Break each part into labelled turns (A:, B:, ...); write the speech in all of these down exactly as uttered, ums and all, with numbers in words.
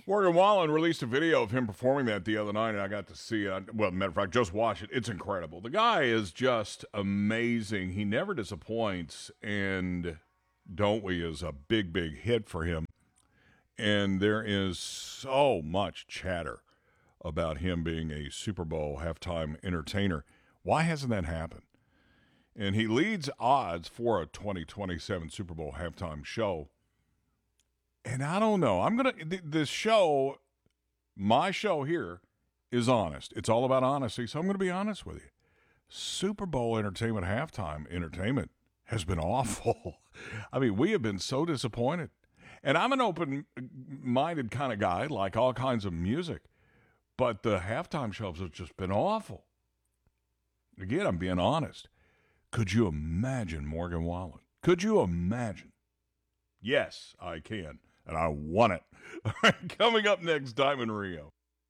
A: Morgan Wallen released a video of him performing that the other night, and I got to see it. Well, matter of fact, just watch it. It's incredible. The guy is just amazing. He never disappoints, and Don't We is a big, big hit for him. And there is so much chatter about him being a Super Bowl halftime entertainer. Why hasn't that happened? And he leads odds for a twenty twenty-seven Super Bowl halftime show. And I don't know. I'm going to, this show, my show here is honest. It's all about honesty. So I'm going to be honest with you. Super Bowl entertainment, halftime entertainment has been awful. I mean, we have been so disappointed. And I'm an open-minded kind of guy, like all kinds of music. But the halftime shows have just been awful. Again, I'm being honest. Could you imagine Morgan Wallen? Could you imagine? Yes, I can, and I want it. All right, coming up next, Diamond Rio.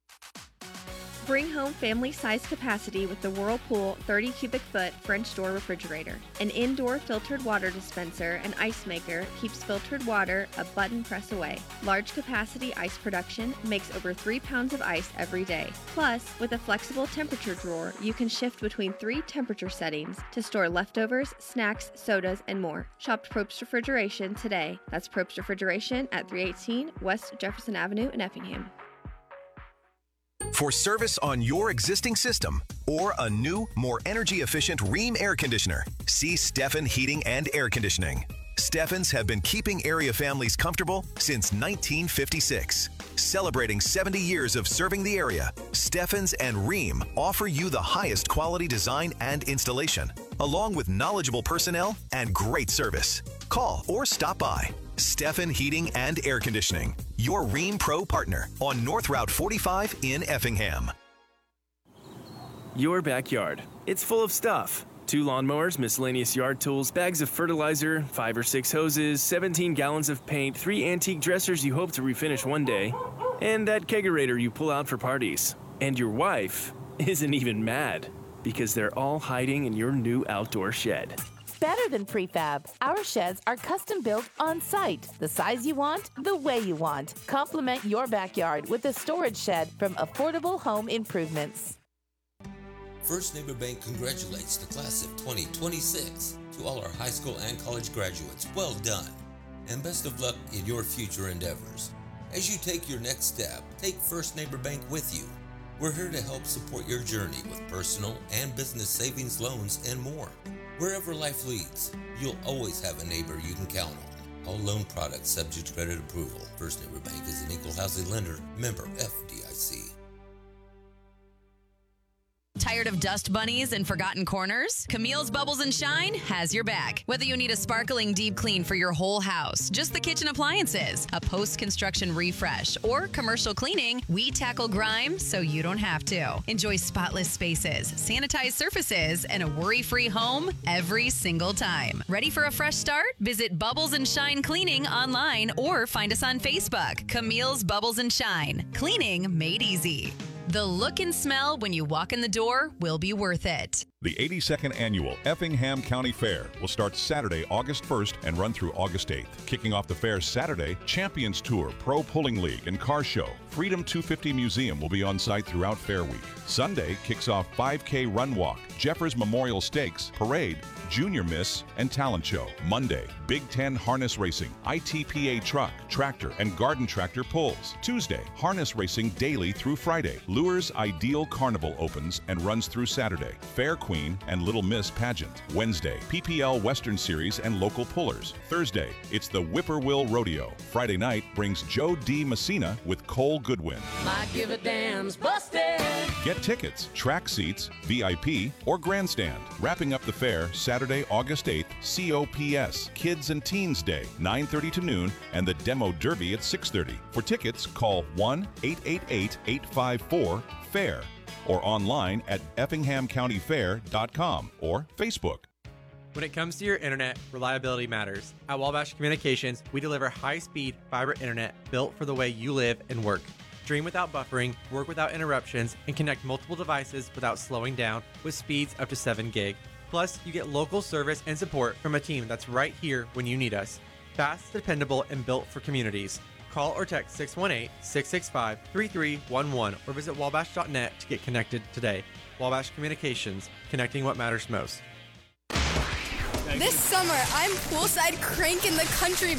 B: Bring home family-size capacity with the Whirlpool thirty cubic foot French door refrigerator. An indoor filtered water dispenser and ice maker keeps filtered water a button press away. Large capacity ice production makes over three pounds of ice every day. Plus, with a flexible temperature drawer, you can shift between three temperature settings to store leftovers, snacks, sodas, and more. Shop Probst Refrigeration today. That's Probst Refrigeration at three eighteen West Jefferson Avenue in Effingham.
C: For service on your existing system or a new, more energy-efficient Rheem air conditioner, see Steffen Heating and Air Conditioning. Steffens have been keeping area families comfortable since nineteen fifty-six. Celebrating seventy years of serving the area, Steffens and Rheem offer you the highest quality design and installation, along with knowledgeable personnel and great service. Call or stop by. Steffen Heating and Air Conditioning, your Rheem Pro partner on North Route forty-five in Effingham.
D: Your backyard. It's full of stuff. Two lawnmowers, miscellaneous yard tools, bags of fertilizer, five or six hoses, seventeen gallons of paint, three antique dressers you hope to refinish one day, and that kegerator you pull out for parties. And your wife isn't even mad because they're all hiding in your new outdoor shed.
E: Better than prefab. Our sheds are custom built on site. The size you want, the way you want. Complement your backyard with a storage shed from Affordable Home Improvements.
F: First Neighbor Bank congratulates the class of twenty twenty-six. To all our high school and college graduates, well done. And best of luck in your future endeavors. As you take your next step, take First Neighbor Bank with you. We're here to help support your journey with personal and business savings, loans, and more. Wherever life leads, you'll always have a neighbor you can count on. All loan products subject to credit approval. First Neighbor Bank is an equal housing lender, member F D I C.
G: Tired of dust bunnies and forgotten corners? Camille's Bubbles and Shine has your back. Whether you need a sparkling deep clean for your whole house, just the kitchen appliances, a post-construction refresh, or commercial cleaning, we tackle grime so you don't have to. Enjoy spotless spaces, sanitized surfaces, and a worry-free home every single time. Ready for a fresh start? Visit Bubbles and Shine Cleaning online or find us on Facebook. Camille's Bubbles and Shine. Cleaning made easy. The look and smell when you walk in the door will be worth it.
H: The eighty-second Annual Effingham County Fair will start Saturday, August first and run through August eighth. Kicking off the fair Saturday, Champions Tour, Pro Pulling League, and Car Show. Freedom two fifty Museum will be on site throughout Fair Week. Sunday kicks off five K Run Walk, Jeffers Memorial Stakes, Parade, Junior Miss, and Talent Show. Monday, Big Ten Harness Racing, I T P A Truck, Tractor, and Garden Tractor Pulls. Tuesday, Harness Racing daily through Friday. Lures Ideal Carnival opens and runs through Saturday. Fair Queen and Little Miss Pageant. Wednesday, P P L Western Series and local pullers. Thursday, it's the Whippoorwill Rodeo. Friday night brings Joe D. Messina with Cole Goodwin.
I: Might give a damn's busted.
H: Get tickets, track seats, V I P, or grandstand. Wrapping up the fair Saturday, August eighth, C O P S, Kids and Teens Day, nine thirty to noon, and the Demo Derby at six thirty. For tickets, call one eight eight eight, eight five four, FAIR or online at effingham county fair dot com or Facebook.
J: When it comes to your internet, reliability matters. At Wabash Communications, we deliver high-speed fiber internet built for the way you live and work. Stream without buffering, work without interruptions, and connect multiple devices without slowing down with speeds up to seven gig. Plus, you get local service and support from a team that's right here when you need us. Fast, dependable, and built for communities. Call or text six one eight, six six five, three three one one or visit wabash dot net to get connected today. Wabash Communications, connecting what matters most.
K: This summer, I'm poolside cranking the country